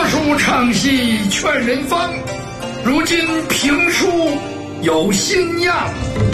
说书唱戏劝人方，如今评书有新样。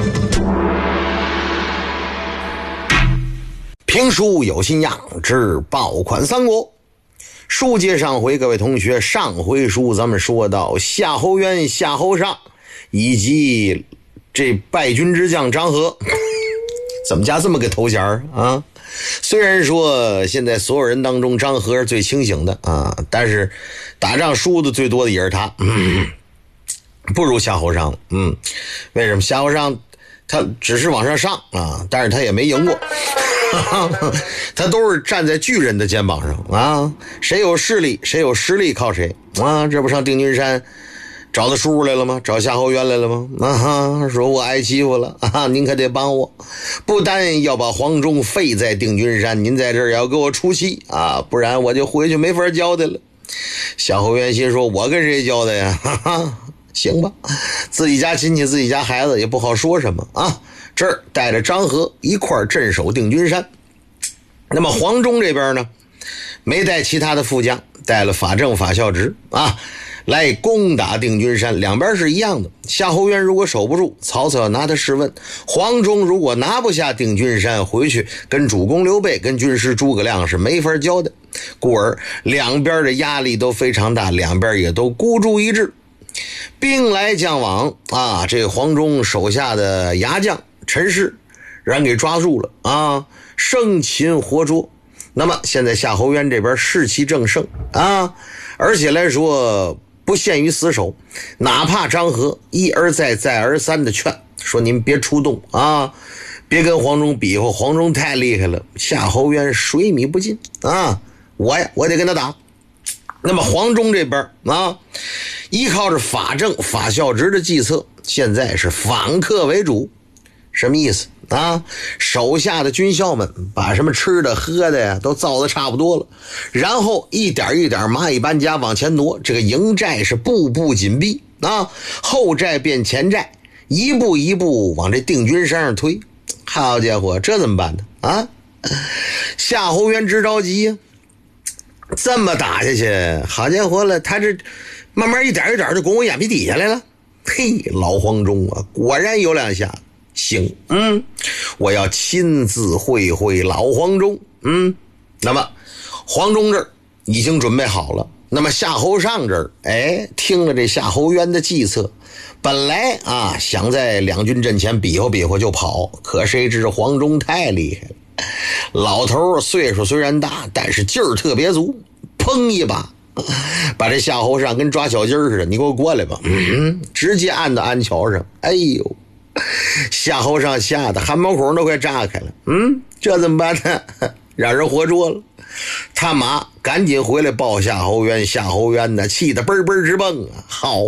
评书有新样之爆款三国。书接上回，各位同学，上回书咱们说到夏侯渊、夏侯尚以及这败军之将张合，怎么加这么个头衔啊？虽然说现在所有人当中张合是最清醒的啊，但是打仗输的最多的也是他，不如夏侯尚。为什么？夏侯尚他只是往上上啊，但是他也没赢过。他都是站在巨人的肩膀上啊，谁有势力谁有实力靠谁啊，这不上定军山找他叔叔来了吗？找夏侯渊来了吗？说我挨欺负了啊，您可得帮我，不但要把黄忠废在定军山，您在这儿也要给我出气啊，不然我就回去没法交代了。夏侯渊心说，我跟谁交代呀？行吧，自己家亲戚自己家孩子也不好说什么啊。这儿带着张合一块儿镇守定军山。那么黄忠这边呢，没带其他的副将，带了法正、法孝直啊，来攻打定军山。两边是一样的，夏侯渊如果守不住，曹操要拿他试问；黄忠如果拿不下定军山，回去跟主公刘备、跟军师诸葛亮是没法交代。故而两边的压力都非常大，两边也都孤注一掷。兵来将往啊，这黄忠手下的牙将陈氏让人给抓住了啊，生擒活捉。那么现在夏侯渊这边士气正盛啊，而且来说不限于死守，哪怕张合一而再再而三的劝说您别出动啊，别跟黄忠比划，黄忠太厉害了。夏侯渊水米不进啊，我得跟他打。那么黄忠这边啊，依靠着法正、法孝直的计策，现在是反客为主。什么意思啊？手下的军校们把什么吃的喝的呀都造得差不多了，然后一点一点蚂蚁搬家往前挪，这个营寨是步步紧逼啊，后寨变前寨，一步一步往这定军山上推。好家伙，这怎么办呢啊？夏侯渊直着急呀，这么打下去，好家伙了，他这慢慢一点一点就拱我眼皮底下来了。嘿，老黄忠啊，果然有两下。行，我要亲自会会老黄忠。那么黄忠这儿已经准备好了。那么夏侯尚这儿，听了这夏侯渊的计策，本来啊想在两军阵前比划比划就跑，可谁知黄忠太厉害了。老头岁数虽然大，但是劲儿特别足，砰一把把这夏侯尚跟抓小鸡似的，你给我过来吧，直接按到鞍桥上。哎呦，夏侯尚吓得汗毛孔都快炸开了。这怎么办呢？让人活捉了。他妈赶紧回来报夏侯渊，夏侯渊呢气得嘣嘣直蹦啊！好，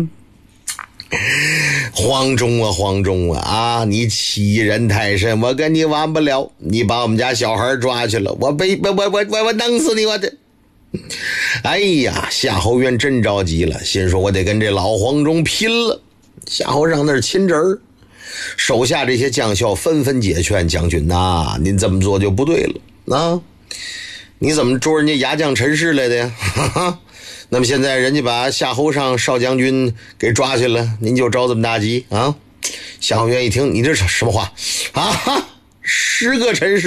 黄忠啊，你欺人太甚，我跟你完不了，你把我们家小孩抓去了，我弄死你，我的！哎呀，夏侯渊真着急了，心说我得跟这老黄忠拼了。夏侯尚那是亲侄儿，手下这些将校纷纷解劝，将军呐，您这么做就不对了啊！你怎么捉人家牙将陈氏来的呀？那么现在人家把夏侯尚少将军给抓去了，您就着这么大急啊？夏侯渊一听，你这什么话啊？10个陈氏